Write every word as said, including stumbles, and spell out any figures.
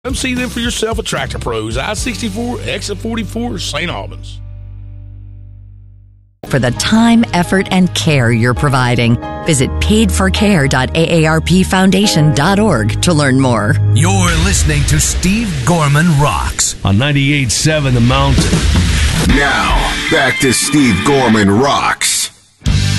Come see them for yourself at Tractor Pros, I sixty-four, exit forty-four, Saint Albans. For the time, effort, and care you're providing, visit paid for care dot A A R P foundation dot org to learn more. You're listening to Steve Gorman Rocks on ninety-eight point seven The Mountain. Now, back to Steve Gorman Rocks.